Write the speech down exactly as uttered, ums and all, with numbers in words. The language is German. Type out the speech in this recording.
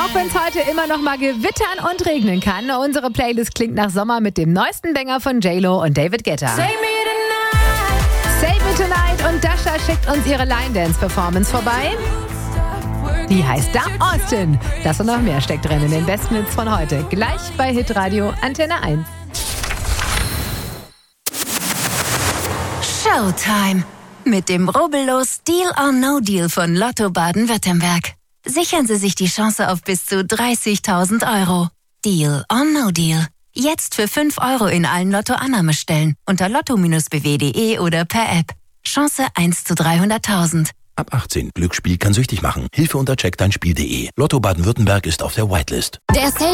Auch wenn es heute immer noch mal gewittern und regnen kann, unsere Playlist klingt nach Sommer mit dem neuesten Banger von J-Lo und David Guetta. Save Me Tonight. Save Me Tonight und Dasha schickt uns ihre Line-Dance-Performance vorbei. Die heißt da Austin. Das und noch mehr steckt drin in den besten Hits von heute. Gleich bei Hitradio Antenne eins. Showtime. Mit dem rubbellos Deal or No Deal von Lotto Baden-Württemberg. Sichern Sie sich die Chance auf bis zu dreißigtausend Euro. Deal or No Deal. Jetzt für fünf Euro in allen Lotto-Annahmestellen unter lotto b w punkt d e oder per App. Chance eins zu dreihunderttausend. Ab achtzehn. Glücksspiel kann süchtig machen. Hilfe unter check dein spiel punkt d e. Lotto Baden-Württemberg ist auf der Whitelist. Der